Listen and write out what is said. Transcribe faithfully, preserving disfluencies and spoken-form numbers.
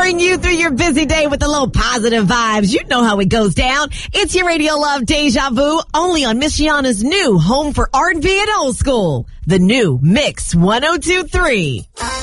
cheering you through your busy day with a little positive vibes. You know how it goes down. It's your Radio Love Deja Vu, only on Michiana's new home for R and B and old school. The new Mix one oh two point three.